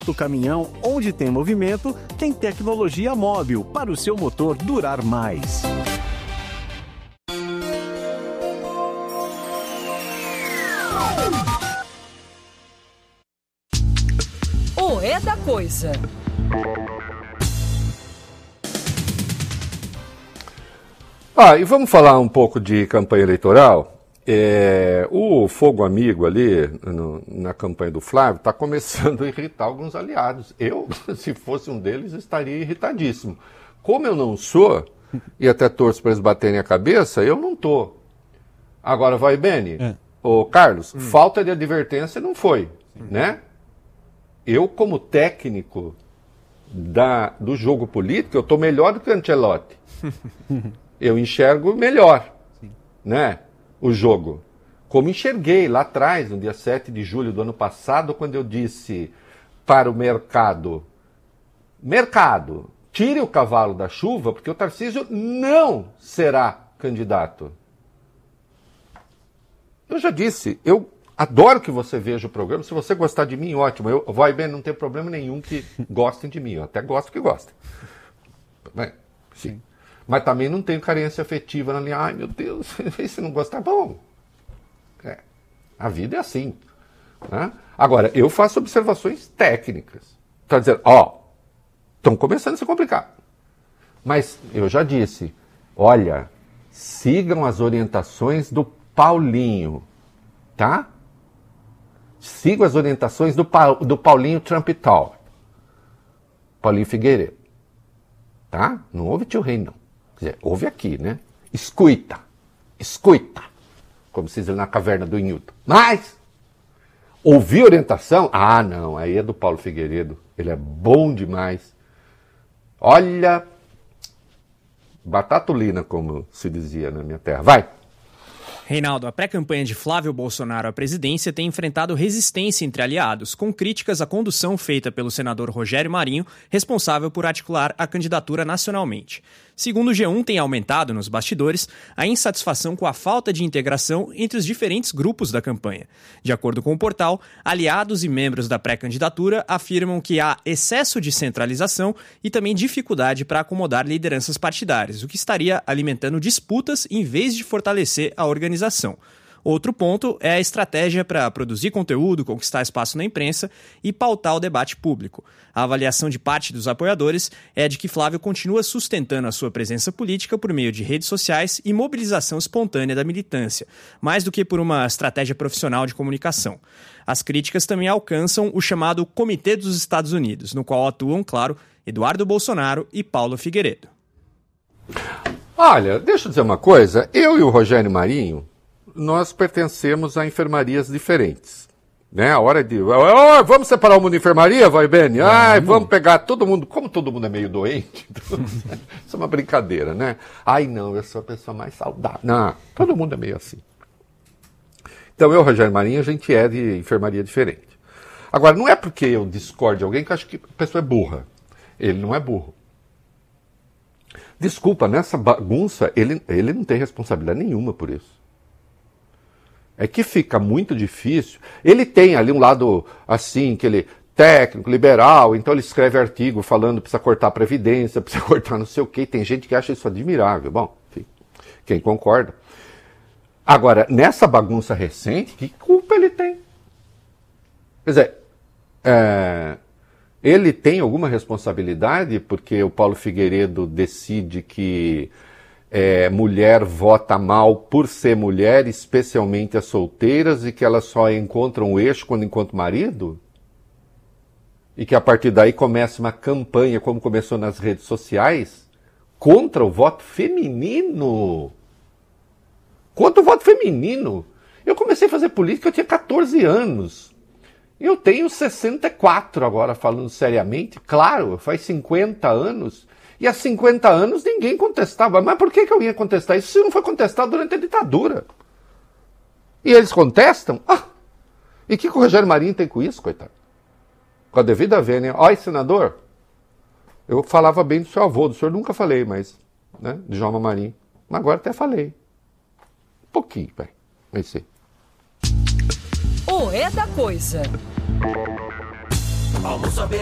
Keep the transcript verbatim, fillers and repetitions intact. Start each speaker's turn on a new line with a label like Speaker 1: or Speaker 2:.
Speaker 1: O caminhão, onde tem movimento, tem tecnologia móvel para o seu motor durar mais.
Speaker 2: O É da Coisa.
Speaker 3: Ah, e vamos falar um pouco de campanha eleitoral? É, o fogo amigo ali, no, na campanha do Flávio, está começando a irritar alguns aliados. Eu, se fosse um deles, estaria irritadíssimo. Como eu não sou, e até torço para eles baterem a cabeça, eu não tô. Agora, vai, Beni, é. Ô Carlos, hum. falta de advertência não foi, Sim. né? Eu, como técnico da, do jogo político, eu estou melhor do que o Ancelotti. Eu enxergo melhor, Sim. né? o jogo. Como enxerguei lá atrás, no dia sete de julho do ano passado, quando eu disse para o mercado, mercado, tire o cavalo da chuva, porque o Tarcísio não será candidato. Eu já disse, eu adoro que você veja o programa, se você gostar de mim, ótimo, eu, vai bem, não tem problema nenhum que gostem de mim, eu até gosto que gostem. Bem, sim. Mas também não tenho carência afetiva na linha. Ai, meu Deus, se não gostar, bom. É, a vida é assim. Né? Agora, eu faço observações técnicas. Está dizendo, ó, estão começando a se complicar. Mas eu já disse, olha, sigam as orientações do Paulinho, tá? Sigam as orientações do, pa, do Paulinho Trump Tower. Paulinho Figueiredo. Tá? Não houve tio Rei, não. Quer dizer, ouve aqui, né? Escuta, escuta, como se diz na caverna do Newton. Mas, ouvir orientação? Ah, não, aí é do Paulo Figueiredo. Ele é bom demais. Olha, batatulina, como se dizia na minha terra. Vai!
Speaker 4: Reinaldo, a pré-campanha de Flávio Bolsonaro à presidência tem enfrentado resistência entre aliados, com críticas à condução feita pelo senador Rogério Marinho, responsável por articular a candidatura nacionalmente. Segundo o G um, tem aumentado nos bastidores a insatisfação com a falta de integração entre os diferentes grupos da campanha. De acordo com o portal, aliados e membros da pré-candidatura afirmam que há excesso de centralização e também dificuldade para acomodar lideranças partidárias, o que estaria alimentando disputas em vez de fortalecer a organização. Outro ponto é a estratégia para produzir conteúdo, conquistar espaço na imprensa e pautar o debate público. A avaliação de parte dos apoiadores é de que Flávio continua sustentando a sua presença política por meio de redes sociais e mobilização espontânea da militância, mais do que por uma estratégia profissional de comunicação. As críticas também alcançam o chamado Comitê dos Estados Unidos, no qual atuam, claro, Eduardo Bolsonaro e Paulo Figueiredo.
Speaker 3: Olha, deixa eu dizer uma coisa, eu e o Rogério Marinho, nós pertencemos a enfermarias diferentes. Né? A hora de... Oh, vamos separar o mundo de enfermaria, vai, Beni? Ai, vamos pegar todo mundo... Como todo mundo é meio doente, isso é uma brincadeira, né? Ai, não, eu sou a pessoa mais saudável. Não, todo mundo é meio assim. Então, eu e o Rogério Marinho, a gente é de enfermaria diferente. Agora, não é porque eu discordo de alguém que eu acho que a pessoa é burra. Ele não é burro. Desculpa, nessa bagunça, ele, ele não tem responsabilidade nenhuma por isso. É que fica muito difícil. Ele tem ali um lado assim, que ele técnico, liberal, então ele escreve artigo falando que precisa cortar a Previdência, precisa cortar não sei o quê. Tem gente que acha isso admirável. Bom, enfim, quem concorda. Agora, nessa bagunça recente, que culpa ele tem? Quer dizer, é, ele tem alguma responsabilidade porque o Paulo Figueiredo decide que É, mulher vota mal por ser mulher, especialmente as solteiras, e que elas só encontram o eixo quando encontram o marido? E que a partir daí começa uma campanha, como começou nas redes sociais, contra o voto feminino. Contra o voto feminino. Eu comecei a fazer política, eu tinha catorze anos. Eu tenho sessenta e quatro agora, falando seriamente. Claro, faz cinquenta anos... E há cinquenta anos ninguém contestava. Mas por que, que eu ia contestar isso se não foi contestado durante a ditadura? E eles contestam? Ah, e o que, que o Rogério Marinho tem com isso, coitado? Com a devida vênia. Olha, senador, eu falava bem do seu avô, do senhor nunca falei, mas, né, de Djalma Marinho. Mas agora até falei. Um pouquinho, vai. Vai ser.
Speaker 2: O É da Coisa.
Speaker 5: Almoço